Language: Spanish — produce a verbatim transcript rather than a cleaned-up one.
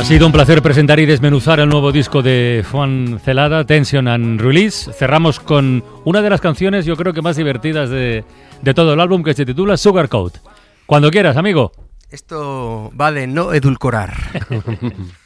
sido un placer presentar y desmenuzar el nuevo disco de Juan Celada, Tension and Release. Cerramos con una de las canciones, yo creo que más divertidas de, de todo el álbum, que se titula Sugarcoat. Cuando quieras, amigo. Esto va de no edulcorar.